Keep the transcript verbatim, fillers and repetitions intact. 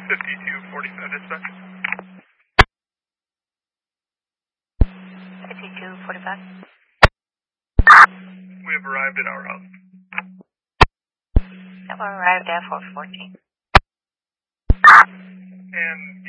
fifty-two forty-five dispatch. fifty-two forty-five. We have arrived at our house. Have arrived at four fourteen. And